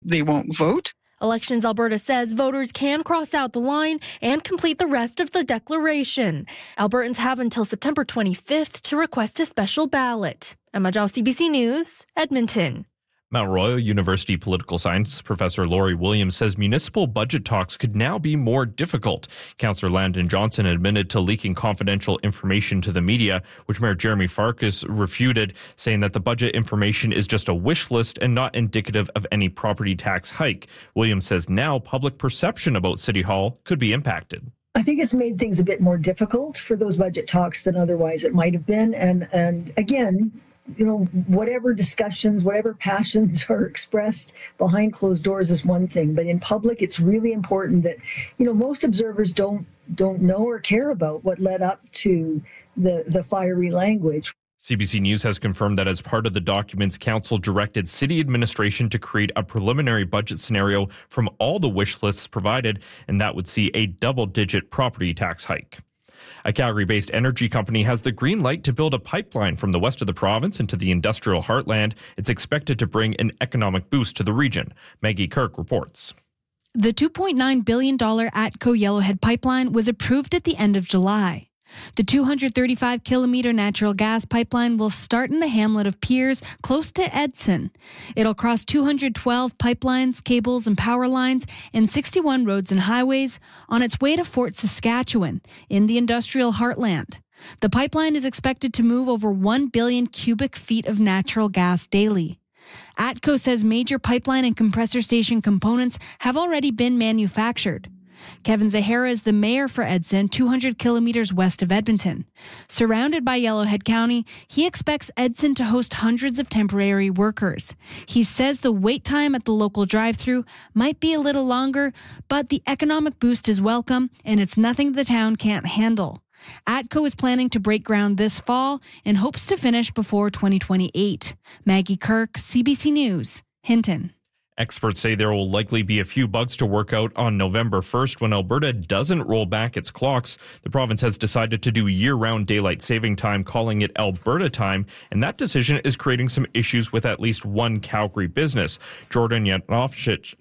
they won't vote. Elections Alberta says voters can cross out the line and complete the rest of the declaration. Albertans have until September 25th to request a special ballot. Emma Zhao, CBC News, Edmonton. Mount Royal University political science professor Laurie Williams says municipal budget talks could now be more difficult. Councillor Landon Johnson admitted to leaking confidential information to the media, which Mayor Jeremy Farkas refuted, saying that the budget information is just a wish list and not indicative of any property tax hike. Williams says now public perception about City Hall could be impacted. I think it's made things a bit more difficult for those budget talks than otherwise it might have been. And again, whatever discussions, whatever passions are expressed behind closed doors is one thing, but in public, it's really important that, most observers don't know or care about what led up to the fiery language. CBC News has confirmed that as part of the documents, Council directed City Administration to create a preliminary budget scenario from all the wish lists provided, and that would see a double-digit property tax hike. A Calgary-based energy company has the green light to build a pipeline from the west of the province into the industrial heartland. It's expected to bring an economic boost to the region. Maggie Kirk reports. The $2.9 billion ATCO Yellowhead pipeline was approved at the end of July. The 235-kilometer natural gas pipeline will start in the hamlet of Piers, close to Edson. It'll cross 212 pipelines, cables, and power lines, and 61 roads and highways on its way to Fort Saskatchewan in the industrial heartland. The pipeline is expected to move over 1 billion cubic feet of natural gas daily. ATCO says major pipeline and compressor station components have already been manufactured. Kevin Zahara is the mayor for Edson, 200 kilometers west of Edmonton. Surrounded by Yellowhead County, he expects Edson to host hundreds of temporary workers. He says the wait time at the local drive-thru might be a little longer, but the economic boost is welcome, and it's nothing the town can't handle. ATCO is planning to break ground this fall and hopes to finish before 2028. Maggie Kirk, CBC News, Hinton. Experts say there will likely be a few bugs to work out on November 1st when Alberta doesn't roll back its clocks. The province has decided to do year-round daylight saving time, calling it Alberta time, and that decision is creating some issues with at least one Calgary business. Jordan Yanovchich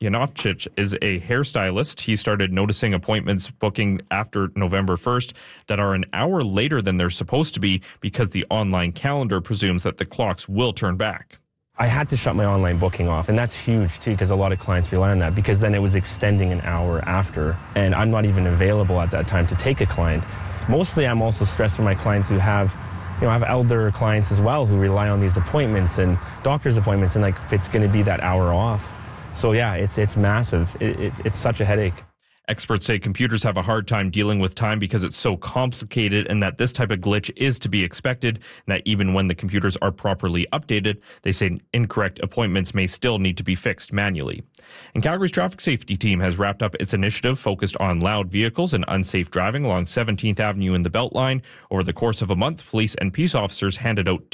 is a hairstylist. He started noticing appointments booking after November 1st that are an hour later than they're supposed to be because the online calendar presumes that the clocks will turn back. I had to shut my online booking off, and that's huge too because a lot of clients rely on that because then it was extending an hour after, and I'm not even available at that time to take a client. Mostly I'm also stressed for my clients who have, I have elder clients as well who rely on these appointments and doctor's appointments, and if it's going to be that hour off. So yeah, it's massive. It's such a headache. Experts say computers have a hard time dealing with time because it's so complicated, and that this type of glitch is to be expected, and that even when the computers are properly updated, they say incorrect appointments may still need to be fixed manually. And Calgary's traffic safety team has wrapped up its initiative focused on loud vehicles and unsafe driving along 17th Avenue in the Beltline. Over the course of a month, police and peace officers handed out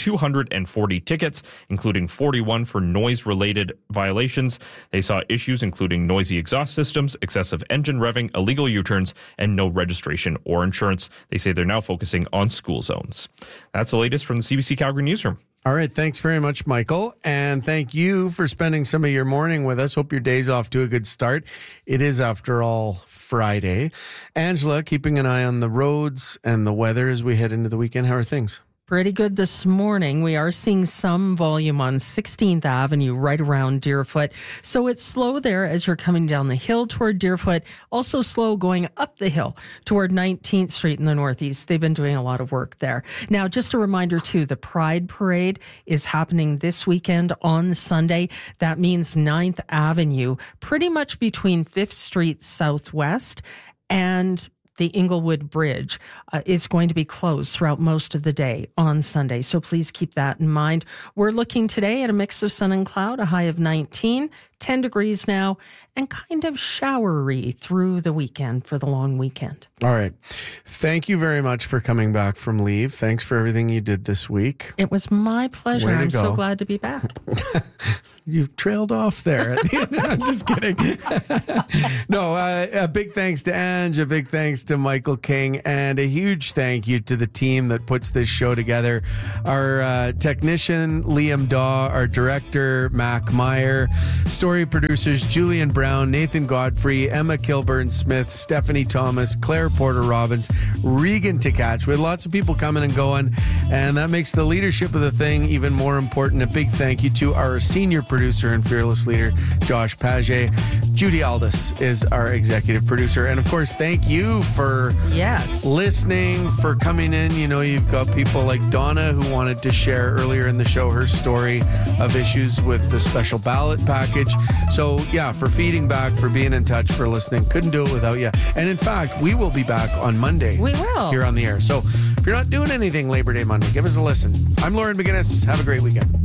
240 tickets, including 41 for noise-related violations. They saw issues including noisy exhaust systems, excessive engine revving, illegal U-turns, and no registration or insurance. They say they're now focusing on school zones. That's the latest from the CBC Calgary newsroom. All right. Thanks very much, Michael. And thank you for spending some of your morning with us. Hope your day's off to a good start. It is, after all, Friday. Angela, keeping an eye on the roads and the weather as we head into the weekend. How are things? Pretty good this morning. We are seeing some volume on 16th Avenue right around Deerfoot. So it's slow there as you're coming down the hill toward Deerfoot. Also slow going up the hill toward 19th Street in the Northeast. They've been doing a lot of work there. Now, just a reminder too, the Pride Parade is happening this weekend on Sunday. That means 9th Avenue, pretty much between 5th Street Southwest and the Inglewood Bridge is going to be closed throughout most of the day on Sunday. So please keep that in mind. We're looking today at a mix of sun and cloud, a high of 19, 10 degrees now, and kind of showery through the weekend for the long weekend. All right. Thank you very much for coming back from leave. Thanks for everything you did this week. It was my pleasure. I'm so glad to be back. You've trailed off there. I'm just kidding. No, a big thanks to Ange, a big thanks to Michael King, and a huge thank you to the team that puts this show together. Our technician, Liam Daw, our director, Mac Meyer, story story producers Julian Brown, Nathan Godfrey, Emma Kilburn-Smith, Stephanie Thomas, Claire Porter-Robbins, Regan Tkach. We had lots of people coming and going, and that makes the leadership of the thing even more important. A big thank you to our senior producer and fearless leader, Josh Paget. Judy Aldis is our executive producer. And of course, thank you for listening, for coming in. You know, you've got people like Donna who wanted to share earlier in the show her story of issues with the special ballot package. So yeah, for feeding back, for being in touch, for listening. Couldn't do it without you. And in fact, we will be back on Monday. We will. Here on the air. So if you're not doing anything Labor Day Monday, give us a listen. I'm Lauren McGinnis. Have a great weekend.